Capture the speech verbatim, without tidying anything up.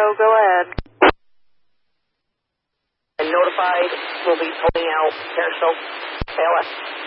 go ahead. And notified, we'll be pulling out Periscope A L S.